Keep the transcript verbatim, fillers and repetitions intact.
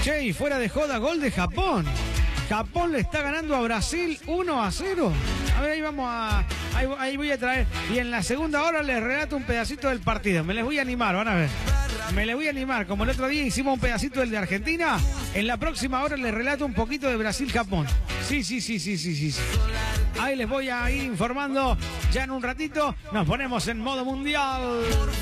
Che, y fuera de joda, gol de Japón. Japón le está ganando a Brasil uno a cero. A ver, ahí vamos a... Ahí, ahí voy a traer. Y en la segunda hora les relato un pedacito del partido. Me les voy a animar, van a ver. Me les voy a animar. Como el otro día hicimos un pedacito del de Argentina, en la próxima hora les relato un poquito de Brasil-Japón. Sí, sí, sí, sí, sí, sí, sí. Ahí les voy a ir informando. Ya en un ratito nos ponemos en modo mundial.